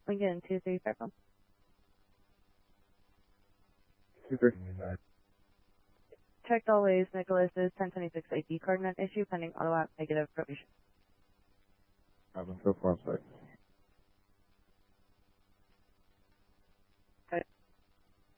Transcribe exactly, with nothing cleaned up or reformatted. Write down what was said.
Lincoln two three five one. two three. Checked always, Nicholas's ten twenty-six I D card not issue pending auto app negative probation. I've been so far, I'm sorry.